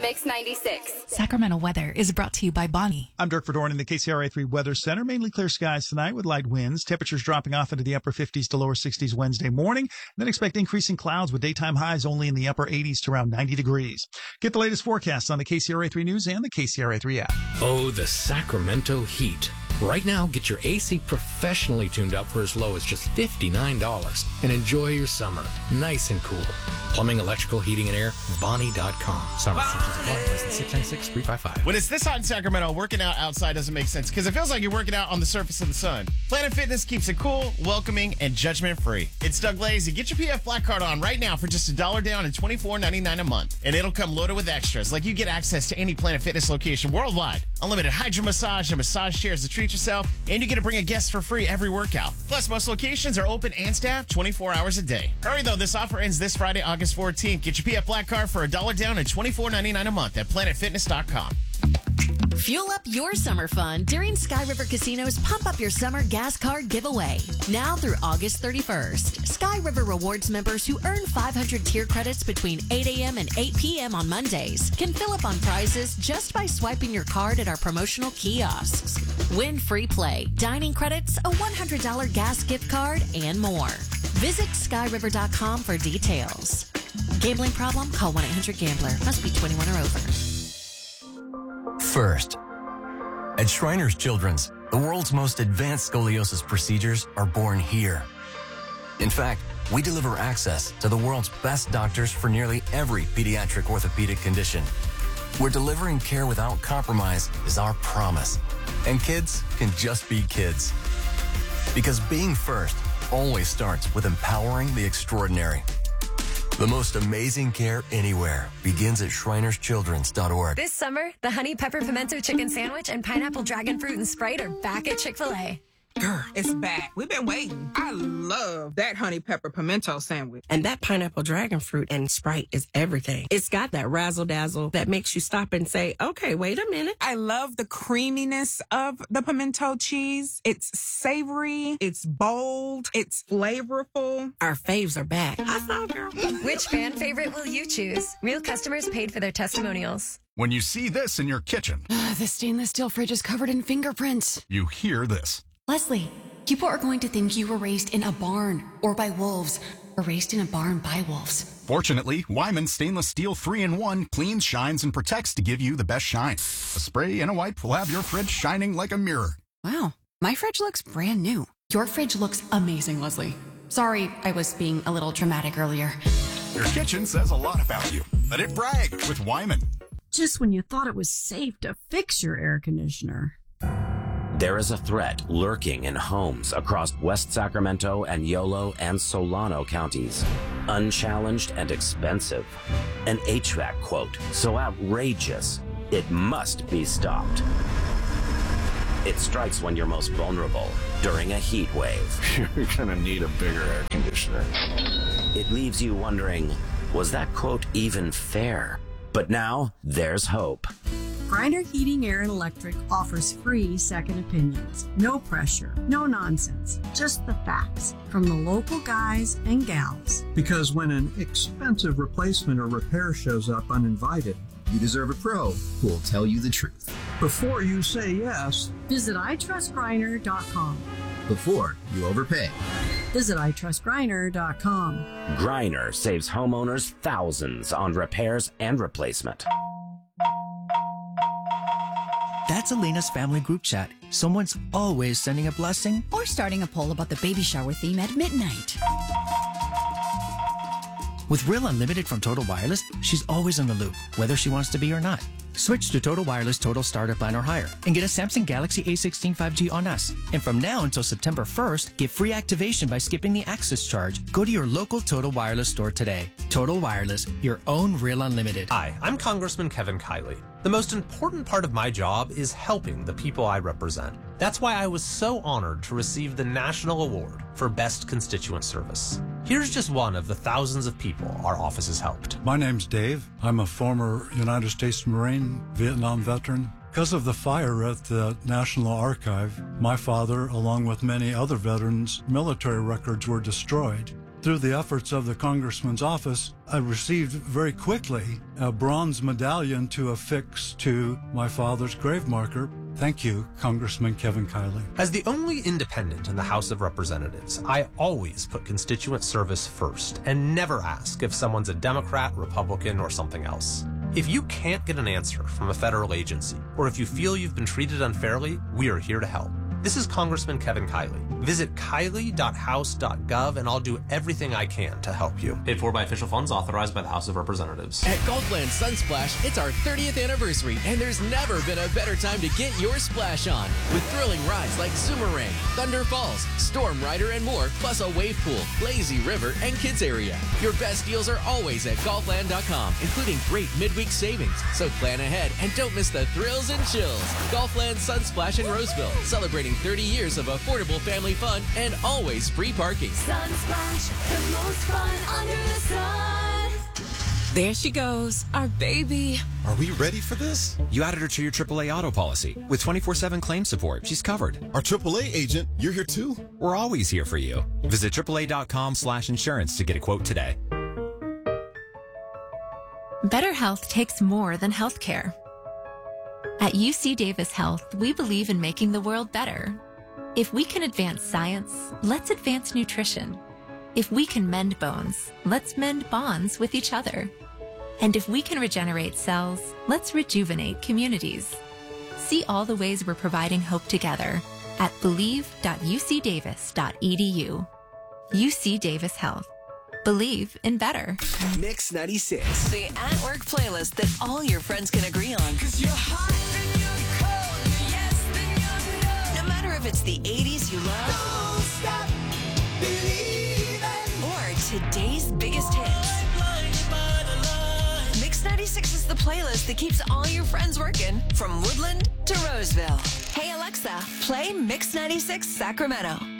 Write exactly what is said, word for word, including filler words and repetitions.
Mix ninety-six. Sacramento weather is brought to you by Bonnie. I'm Dirk Verdorn in the K C R A three Weather Center. Mainly clear skies tonight with light winds. Temperatures dropping off into the upper fifties to lower sixties Wednesday morning. Then expect increasing clouds with daytime highs only in the upper eighties to around ninety degrees. Get the latest forecasts on the K C R A three News and the K C R A three app. Oh, the Sacramento heat. Right now, get your A C professionally tuned up for as low as just fifty-nine dollars and enjoy your summer nice and cool. Plumbing, electrical, heating, and air, Bonnie dot com. Summer six nine six, three five five. When it's this hot in Sacramento, working out outside doesn't make sense because it feels like you're working out on the surface of the sun. Planet Fitness keeps it cool, welcoming, and judgment-free. It's Doug Lazy. Get your P F Black Card on right now for just a dollar down and twenty-four ninety-nine a month. And it'll come loaded with extras, like you get access to any Planet Fitness location worldwide, unlimited hydro massage and massage chairs to treat yourself, and you get to bring a guest for free every workout. Plus, most locations are open and staffed twenty-four hours a day. Hurry, though. This offer ends this Friday, August fourteenth. Get your P F Black Card for a dollar down and twenty-four ninety-nine a month at planet fitness dot com. Fuel up your summer fun during Sky River Casino's Pump Up Your Summer Gas Card giveaway. Now through August thirty-first. Sky River Rewards members who earn five hundred tier credits between eight a.m. and eight p.m. on Mondays can fill up on prizes just by swiping your card at our promotional kiosks. Win free play, dining credits, a one hundred dollars gas gift card, and more. Visit sky river dot com for details. Gambling problem? Call one eight hundred gambler. Must be twenty-one or over. First, at Shriners Children's, the world's most advanced scoliosis procedures are born here. In fact, we deliver access to the world's best doctors for nearly every pediatric orthopedic condition. We're delivering care without compromise is our promise. And kids can just be kids. Because being first always starts with empowering the extraordinary. The most amazing care anywhere begins at shriners children's dot org. This summer, the Honey Pepper Pimento Chicken Sandwich and Pineapple Dragon Fruit and Sprite are back at Chick-fil-A. Girl, it's back. We've been waiting. I love that honey pepper pimento sandwich. And that pineapple dragon fruit and Sprite is everything. It's got that razzle dazzle that makes you stop and say, okay, wait a minute. I love the creaminess of the pimento cheese. It's savory. It's bold. It's flavorful. Our faves are back. I saw, girl. Which fan favorite will you choose? Real customers paid for their testimonials. When you see this in your kitchen, The stainless steel fridge is covered in fingerprints. you hear this. Leslie, people are going to think you were raised in a barn or by wolves or raised in a barn by wolves. Fortunately, Wyman Stainless Steel three in one cleans, shines, and protects to give you the best shine. A spray and a wipe will have your fridge shining like a mirror. Wow, my fridge looks brand new. Your fridge looks amazing, Leslie. Sorry, I was being a little dramatic earlier. Your kitchen says a lot about you. Let it brag with Wyman. Just when you thought it was safe to fix your air conditioner. There is a threat lurking in homes across West Sacramento and Yolo and Solano counties. Unchallenged and expensive. An H V A C quote so outrageous, it must be stopped. It strikes when you're most vulnerable, during a heat wave. You're gonna need a bigger air conditioner. It leaves you wondering, was that quote even fair? But now, there's hope. Griner Heating, Air, and Electric offers free second opinions. No pressure, no nonsense, just the facts from the local guys and gals. Because when an expensive replacement or repair shows up uninvited, you deserve a pro who will tell you the truth. Before you say yes, visit i trust griner dot com. Before you overpay, visit i trust griner dot com. Griner saves homeowners thousands on repairs and replacement. That's Elena's family group chat. Someone's always sending a blessing Or starting a poll about the baby shower theme at midnight. With Real Unlimited from Total Wireless, she's always in the loop, whether she wants to be or not. Switch to Total Wireless Total Starter Plan or higher and get a Samsung Galaxy A sixteen five G on us. And from now until September first, get free activation by skipping the access charge. Go to your local Total Wireless store today. Total Wireless, your own Real Unlimited. Hi, I'm Congressman Kevin Kiley. The most important part of my job is helping the people I represent. That's why I was so honored to receive the National Award for Best Constituent Service. Here's just one of the thousands of people our office has helped. My name's Dave. I'm a former United States Marine, Vietnam veteran. Because of the fire at the National Archive, my father, along with many other veterans, military records were destroyed. Through the efforts of the Congressman's office, I received very quickly a bronze medallion to affix to my father's grave marker. Thank you, Congressman Kevin Kiley. As the only independent in the House of Representatives, I always put constituent service first and never ask if someone's a Democrat, Republican, or something else. If you can't get an answer from a federal agency, or if you feel you've been treated unfairly, we are here to help. This is Congressman Kevin Kiley. Visit kiley dot house dot gov and I'll do everything I can to help you. Paid for by official funds authorized by the House of Representatives. At Gulfland Sunsplash, it's our thirtieth anniversary, and there's never been a better time to get your splash on. With thrilling rides like Zoomerang, Thunder Falls, Storm Rider, and more, plus a wave pool, lazy river, and kids area. Your best deals are always at Golfland dot com, including great midweek savings. So plan ahead and don't miss the thrills and chills. Gulfland Sunsplash in Roseville, celebrating thirty years of affordable family fun and always free parking. Sunsplash, the most fun under the sun. There she goes, our baby. Are we ready for this? You added her to your triple A auto policy. With twenty-four seven claim support, she's covered. Our triple A agent, you're here too? We're always here for you. Visit triple A dot com slash insurance to get a quote today. Better health takes more than healthcare. At U C Davis Health, we believe in making the world better. If we can advance science, let's advance nutrition. If we can mend bones, let's mend bonds with each other. And if we can regenerate cells, let's rejuvenate communities. See all the ways we're providing hope together at believe dot u c davis dot e d u. U C Davis Health. Believe in better. Mix ninety-six. The at work playlist that all your friends can agree on. Cause you're hot and you're cold, you're yes, then you're no. No matter if it's the eighties you love. Don't stop believing. Or today's biggest hits. Mix ninety-six is the playlist that keeps all your friends working from Woodland to Roseville. Hey Alexa, play Mix ninety-six Sacramento.